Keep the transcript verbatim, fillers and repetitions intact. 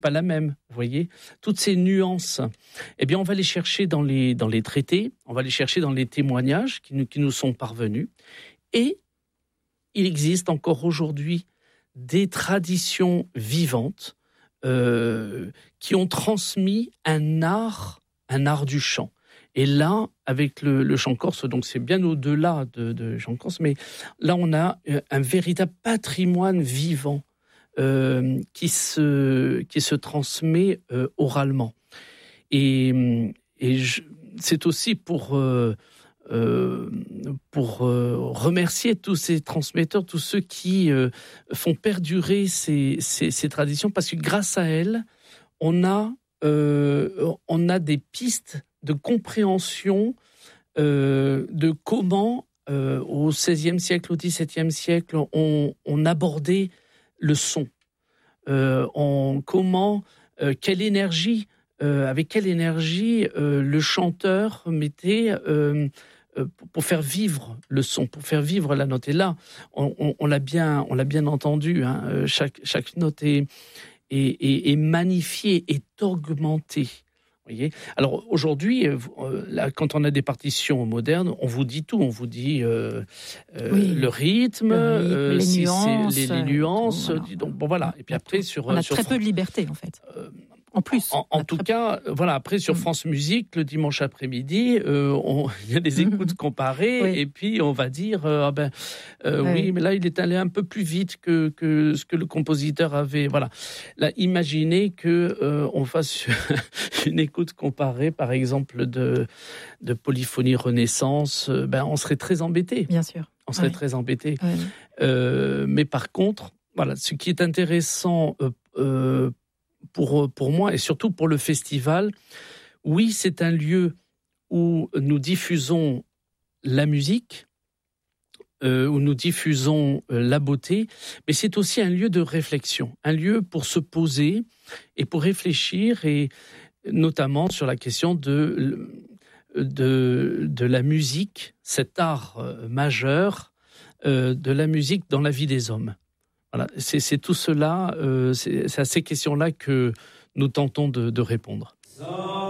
pas la même, vous voyez. Toutes ces nuances, eh bien, on va les chercher dans les, dans les traités, on va les chercher dans les témoignages qui nous, qui nous sont parvenus. Et il existe encore aujourd'hui des traditions vivantes euh, qui ont transmis un art, un art du chant. Et là, avec le, le chant corse, donc c'est bien au-delà de, de chant corse, mais là, on a un véritable patrimoine vivant Euh, qui, se, qui se transmet euh, oralement. Et, et je, c'est aussi pour, euh, euh, pour euh, remercier tous ces transmetteurs, tous ceux qui euh, font perdurer ces, ces, ces traditions, parce que grâce à elles, on a, euh, on a des pistes de compréhension euh, de comment, euh, au seizième siècle, au dix-septième siècle, on, on abordait le son, euh, en comment, euh, quelle énergie, euh, avec quelle énergie euh, le chanteur mettait euh, euh, pour faire vivre le son, pour faire vivre la note. Et là, on, on, on l'a bien, on l'a bien entendu. Hein, chaque chaque note est est, est, est magnifiée, est augmentée. Voyez. Alors aujourd'hui, euh, là, quand on a des partitions modernes, on vous dit tout, on vous dit euh, euh, oui. le rythme, le rythme euh, les, si nuances, c'est, les, les nuances. tout, voilà. Donc bon voilà. Et puis après sur on a sur très Fran- peu de liberté en fait. Euh, en plus. En, en tout très... cas, voilà. Après sur France Musique, le dimanche après-midi, euh, on, il y a des écoutes comparées, oui. Et puis on va dire euh, ah ben euh, oui. oui, mais là il est allé un peu plus vite que que ce que le compositeur avait. Voilà. Là, imaginez que euh, on fasse une écoute comparée, par exemple de de Polyphonie Renaissance. Euh, ben on serait très embêté. Bien sûr. On serait oui. très embêté. Oui. Euh, mais par contre, voilà, ce qui est intéressant. Euh, euh, Pour, pour moi et surtout pour le festival, oui, c'est un lieu où nous diffusons la musique, euh, où nous diffusons euh, la beauté, mais c'est aussi un lieu de réflexion, un lieu pour se poser et pour réfléchir, et notamment sur la question de, de, de la musique, cet art euh, majeur euh, de la musique dans la vie des hommes. Voilà, c'est, c'est tout cela, euh, c'est, c'est à ces questions-là que nous tentons de, de répondre.